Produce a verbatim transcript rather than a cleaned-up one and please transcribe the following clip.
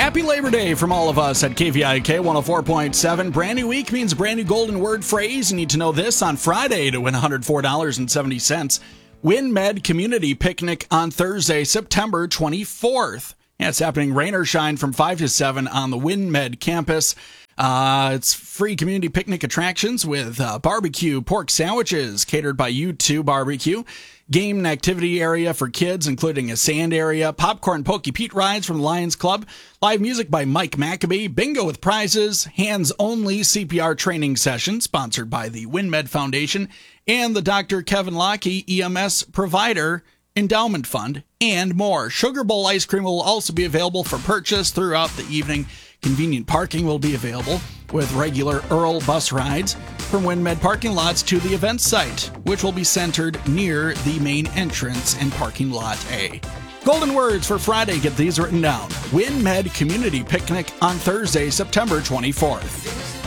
Happy Labor Day from all of us at K V I K one oh four point seven. Brand new week means a brand new golden word phrase. You need to know this on Friday to win one hundred four dollars and seventy cents. WinMed Community Picnic on Thursday, September twenty-fourth. Yeah, it's happening rain or shine from five to seven on the WinMed campus. Uh, it's free community picnic attractions with uh, barbecue, pork sandwiches catered by U two Barbecue, game and activity area for kids, including a sand area, popcorn Pokey Pete rides from the Lions Club, live music by Mike Maccabee, bingo with prizes, hands-only C P R training session sponsored by the WinMed Foundation and the Doctor Kevin Lockey E M S Provider Endowment Fund, and more. Sugar Bowl ice cream will also be available for purchase throughout the evening. Convenient parking will be available with regular Earl bus rides from WinMed parking lots to the event site, which will be centered near the main entrance in parking lot A. Golden words for Friday. Get these written down. WinMed Community Picnic on Thursday, September twenty-fourth.